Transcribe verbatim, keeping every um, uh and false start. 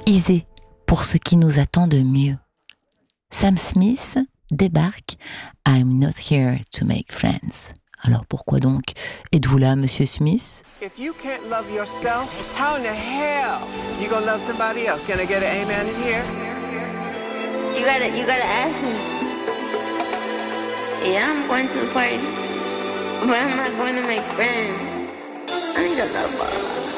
Isée pour ce qui nous attend de mieux. Sam Smith débarque I'm not here to make friends. Alors pourquoi donc êtes-vous là, Monsieur Smith? If you can't love yourself, how in the hell you gonna love somebody else? Can I get an amen in here? You gotta, you gotta ask me. Yeah, I'm going to the party, but I'm not going to make friends. I need a love ball.